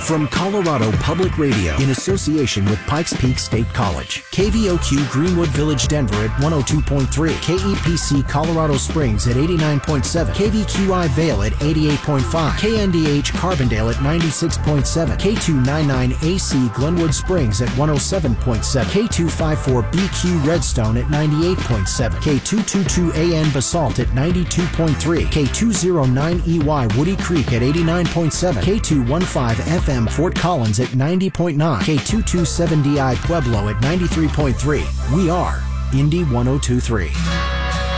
From Colorado Public Radio in association with Pikes Peak State College. KVOQ Greenwood Village, Denver at 102.3. KEPC Colorado Springs at 89.7. KVQI Vail at 88.5. KNDH Carbondale at 96.7. K299AC Glenwood Springs at 107.7. K254BQ Redstone at 98.7. K222AN Basalt at 92.3. K209EY Woody Creek at 89.7. K215FM Fort Collins at 90.9. K227DI Pueblo at 93.3. We are Indy 102.3.